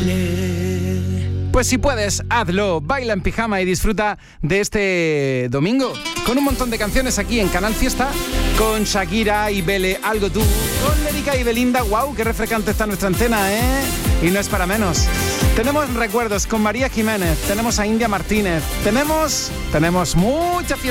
Pues si puedes, hazlo, baila en pijama y disfruta de este domingo con un montón de canciones aquí en Canal Fiesta, con Shakira y Bele, Algo Tú, con Lérica y Belinda. ¡Wow! ¡Qué refrescante está nuestra antena, Y no es para menos. Tenemos recuerdos con María Jiménez, tenemos a India Martínez, tenemos mucha fiesta.